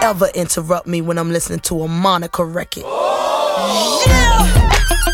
ever interrupt me when I'm listening to a Monica record. Yeah!